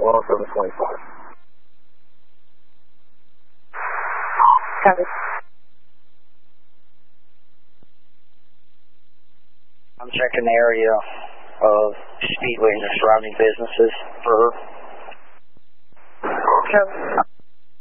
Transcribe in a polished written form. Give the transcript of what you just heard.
107.25. Copy. I'm checking the area of Speedway and the surrounding businesses for Copy.